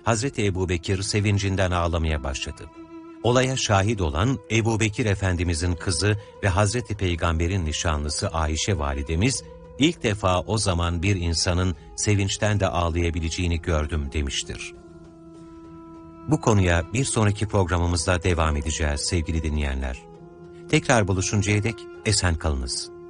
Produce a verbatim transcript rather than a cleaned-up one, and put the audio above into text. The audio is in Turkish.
Hazreti Ebubekir sevincinden ağlamaya başladı. Olaya şahit olan Ebubekir Efendimizin kızı ve Hazreti Peygamber'in nişanlısı Ayşe validemiz, ilk defa o zaman bir insanın sevinçten de ağlayabileceğini gördüm demiştir. Bu konuya bir sonraki programımızda devam edeceğiz sevgili dinleyenler. Tekrar buluşuncaya dek esen kalınız.